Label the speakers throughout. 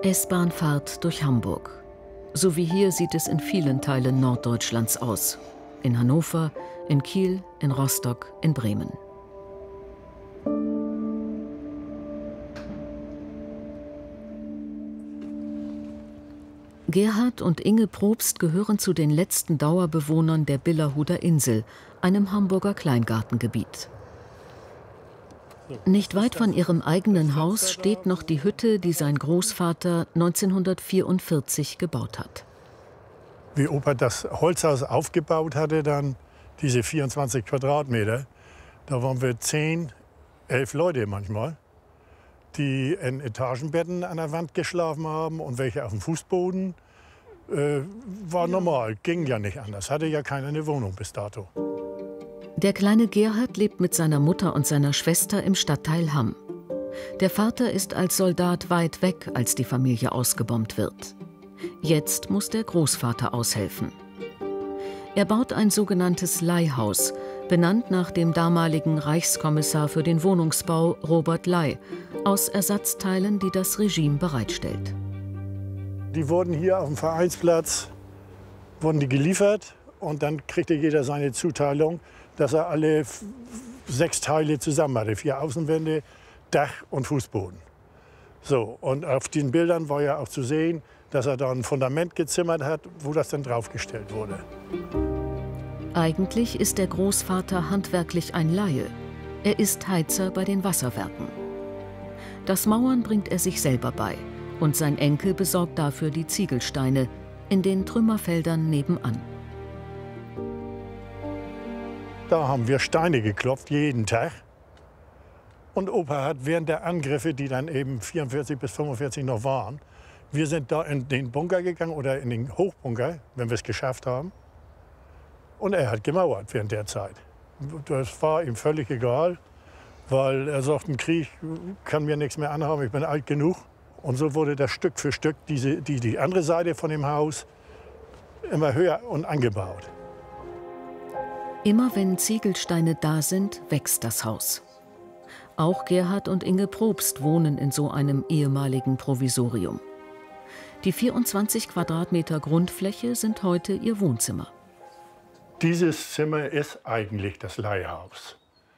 Speaker 1: S-Bahn-Fahrt durch Hamburg. So wie hier sieht es in vielen Teilen Norddeutschlands aus. In Hannover, in Kiel, in Rostock, in Bremen. Gerhard und Inge Probst gehören zu den letzten Dauerbewohnern der Billerhuder Insel, einem Hamburger Kleingartengebiet. Nicht weit von ihrem eigenen Haus steht noch die Hütte, die sein Großvater 1944 gebaut hat.
Speaker 2: Wie Opa das Holzhaus aufgebaut hatte, dann diese 24 Quadratmeter, da waren wir 10, 11 Leute manchmal, die in Etagenbetten an der Wand geschlafen haben und welche auf dem Fußboden. War normal, ging ja nicht anders, hatte ja keiner eine Wohnung bis dato.
Speaker 1: Der kleine Gerhard lebt mit seiner Mutter und seiner Schwester im Stadtteil Hamm. Der Vater ist als Soldat weit weg, als die Familie ausgebombt wird. Jetzt muss der Großvater aushelfen. Er baut ein sogenanntes Leihhaus, benannt nach dem damaligen Reichskommissar für den Wohnungsbau Robert Ley, aus Ersatzteilen, die das Regime bereitstellt.
Speaker 2: Die wurden hier auf dem Vereinsplatz geliefert und dann kriegte jeder seine Zuteilung, dass er alle 6 Teile zusammen hatte, 4 Außenwände, Dach und Fußboden. So, und auf den Bildern war ja auch zu sehen, dass er da ein Fundament gezimmert hat, wo das dann draufgestellt wurde.
Speaker 1: Eigentlich ist der Großvater handwerklich ein Laie. Er ist Heizer bei den Wasserwerken. Das Mauern bringt er sich selber bei und sein Enkel besorgt dafür die Ziegelsteine in den Trümmerfeldern nebenan.
Speaker 2: Da haben wir Steine geklopft, jeden Tag. Und Opa hat während der Angriffe, die dann eben 44 bis 45 noch waren, wir sind da in den Bunker gegangen oder in den Hochbunker, wenn wir es geschafft haben. Und er hat gemauert während der Zeit. Das war ihm völlig egal, weil er sagt, ein Krieg kann mir nichts mehr anhaben, ich bin alt genug. Und so wurde das Stück für Stück, die andere Seite von dem Haus, immer höher und angebaut.
Speaker 1: Immer wenn Ziegelsteine da sind, wächst das Haus. Auch Gerhard und Inge Probst wohnen in so einem ehemaligen Provisorium. Die 24 Quadratmeter Grundfläche sind heute ihr Wohnzimmer.
Speaker 2: Dieses Zimmer ist eigentlich das Leihhaus.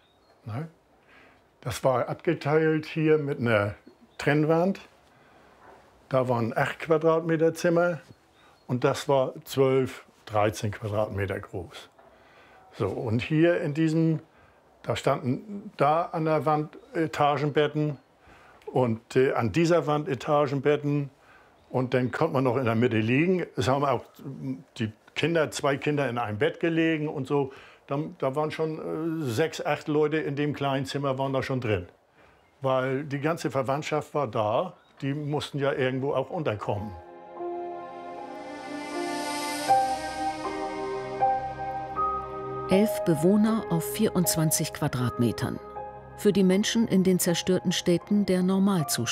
Speaker 2: Das war abgeteilt hier mit einer Trennwand. Da waren 8 Quadratmeter Zimmer und das war 12, 13 Quadratmeter groß. So, und hier in diesem, da standen da an der Wand Etagenbetten und an dieser Wand Etagenbetten. Und dann konnte man noch in der Mitte liegen. Es haben auch die Kinder, 2 Kinder in einem Bett gelegen und so. Da waren schon 6, 8 Leute in dem kleinen Zimmer waren da schon drin. Weil die ganze Verwandtschaft war da, die mussten ja irgendwo auch unterkommen.
Speaker 1: Elf Bewohner auf 24 Quadratmetern. Für die Menschen in den zerstörten Städten der Normalzustand.